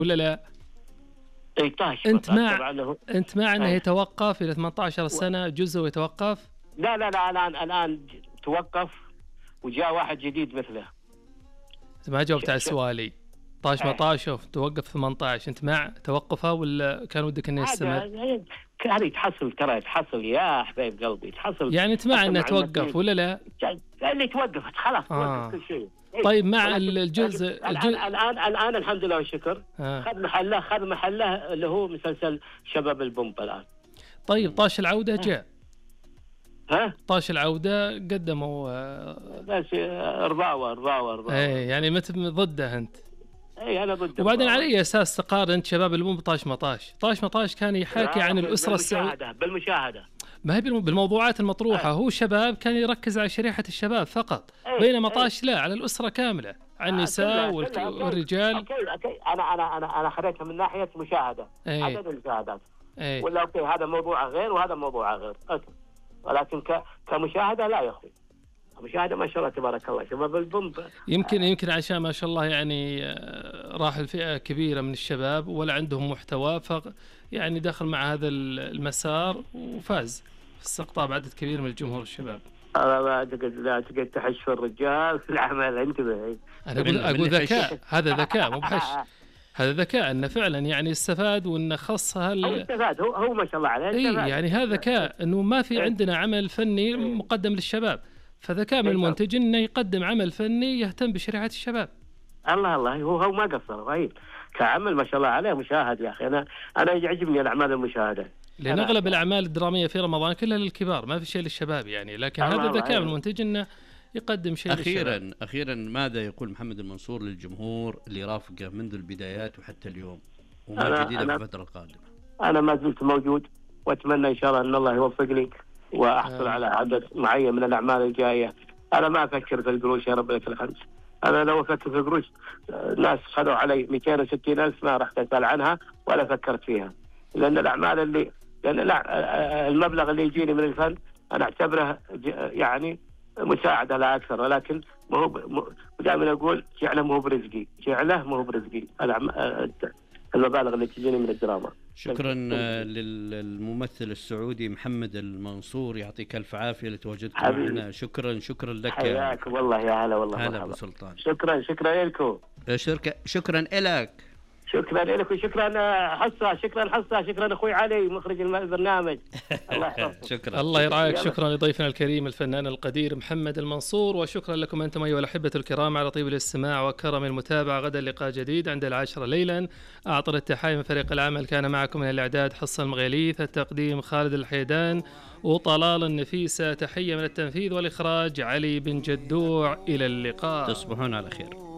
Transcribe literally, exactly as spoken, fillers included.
ولا لا؟ ثمانية عشر أنت بس مع طبعا له. أنت مع أنه أي. يتوقف إلى ثمانية عشر و... سنة جزء ويتوقف؟ لا لا لا الآن الآن توقف وجاء واحد جديد مثله. ما جاوبت على ش... ش... سؤالي. طاش أي. مطاش توقف ثمانية عشر، أنت مع توقفه ولا كان ودك إنه يستمر؟ هذا هذا يتحصل، ترى يتحصل يا حبايب قلبي، يتحصل. يعني أنت مع أنه مع توقف ولا لا؟ اللي توقفت خلاص آه. توقف كل شيء. طيب مع الجزء الآن, الجزء الآن الآن الحمد لله والشكر آه. خذ محله خذ محله اللي هو مسلسل شباب البومب الآن. طيب طاش العودة جاء. ها؟ طاش العودة قدموا آه بس رضاوة رضاوة رضاوة. ايه يعني مت ضده أنت. اي انا ضده. وبعدين على اي اساس تقارن انت شباب البومب بطاش مطاش؟ طاش مطاش كان يحاكي عن الاسره السعوديه بالمشاهده بالمشاهده ما هي بالموضوعات المطروحه. أي. هو شباب كان يركز على شريحه الشباب فقط. أي. بينما طاش لا، على الاسره كامله، عن النساء والك... أوكي. والرجال. أوكي. أوكي. انا انا انا انا خذيتها من ناحيه مشاهده. أي. عدد المشاهدات. أي. ولا اوكي هذا موضوع غير وهذا موضوع غير. أوكي. ولكن ك... كمشاهده لا يا اخوي، مشاهده ما شاء الله تبارك الله شباب البومب. يمكن يمكن عشان ما شاء الله يعني راح الفئه كبيره من الشباب ولا عندهم محتوى، ف يعني دخل مع هذا المسار وفاز في استقطاب عدد كبير من الجمهور الشباب. أنا ما أعتقد، لا أعتقد تحش في الرجال في العمل. انتبه. أنا أقول أقول ذكاء، هذا ذكاء مو بحش، هذا ذكاء إنه فعلا يعني استفاد وإنه خص هال. هو استفاد، هو هو ما شاء الله عليه. إيه يعني هذا ذكاء إنه ما في عندنا عمل فني مقدم للشباب، فذكاء من المنتج إنه يقدم عمل فني يهتم بشريحة الشباب. الله الله هو هو ما قصر رهيب كعمل ما شاء الله عليه مشاهد. يا أخي أنا أنا يعجبني الأعمال المشاهدة، لأن أغلب الأعمال الدرامية في رمضان كلها للكبار، ما في شيء للشباب يعني، لكن هذا ذكاء من المنتج إنه يقدم شيء أخيرا للشباب. أخيرا ماذا يقول محمد المنصور للجمهور اللي رافقه منذ البدايات وحتى اليوم وما جديد في الفترة القادمة؟ أنا ما زلت موجود وأتمنى إن شاء الله أن الله يوفقني وأحصل آه. على عدد معين من الأعمال الجاية. أنا ما أفكر في القروش يا رب لك الحمد. أنا لو أفكر في القروش ناس خذوا علي مئتين وستين ألف ما رحت أسأل عنها ولا فكرت فيها، لأن الأعمال اللي لأن لا المبلغ اللي يجيني من الفن أنا أعتبره يعني مساعدة لا أكثر، ولكن ما هو دائما أقول جعله ما هو برزقي، جعله ما هو برزقي المبالغ اللي تجيني من الدراما. شكرا للممثل السعودي محمد المنصور، يعطيك الف عافيه لتواجدك معنا. شكرا شكرا لك. حياك والله يا هلا والله. هلا ابو سلطان. شكرا شكرا لكم. شكرا شكرا لك. شكرا لك وشكرا حصة، شكرا حصة، شكرا اخوي علي مخرج البرنامج. الله يحفظك. شكرا. الله يرعاك. شكرا لضيفنا الكريم الفنان القدير محمد المنصور، وشكرا لكم انتم ايها الاحبه الكرام على طيب الاستماع وكرم المتابعه. غدا لقاء جديد عند العاشرة ليلا. اعطر التحايا من فريق العمل، كان معكم من الاعداد حصة المغيليث، التقديم خالد الحيدان وطلال النفيسة، تحيه من التنفيذ والاخراج علي بن جدوع. الى اللقاء، تصبحون على خير.